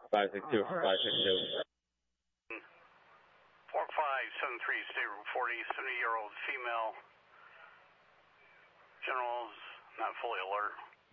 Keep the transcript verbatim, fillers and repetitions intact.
five six two, five six two. four five seven three, State Route forty, seventy-year-old female. General's not fully alert.